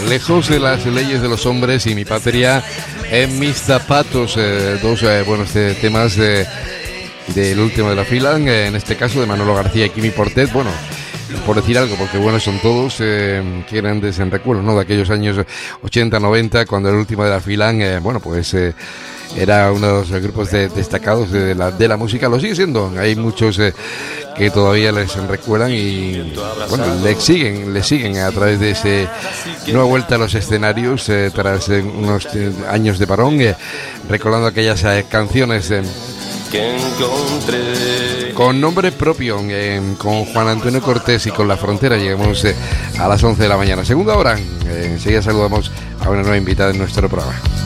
Lejos de las leyes de los hombres y mi patria en mis zapatos, dos buenos temas del último de la fila, en este caso de Manolo García y Quimi Portet. Bueno, por decir algo, porque buenos son todos, qué grandes en recuerdos, ¿no? De aquellos años 80, 90, cuando el último de la fila, bueno, pues era uno de los grupos destacados de la música. Lo sigue siendo. Hay muchos que todavía les recuerdan y bueno, le siguen a través de ese nueva vuelta a los escenarios tras unos años de parón, recordando aquellas canciones que encontré con nombre propio, con Juan Antonio Cortés y con La Frontera. Llegamos a las 11 de la mañana. Segunda hora. Enseguida saludamos a una nueva invitada en nuestro programa.